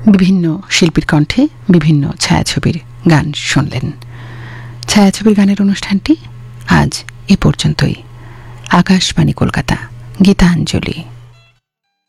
বিভিন্ন শিল্পীর কণ্ঠে বিভিন্ন ছায়াছবির গান শুনলেন। ছায়াছবির গানের অনুষ্ঠানটি আজ এ পর্যন্তই। আকাশবাণী কলকাতা, গীতাঞ্জলি।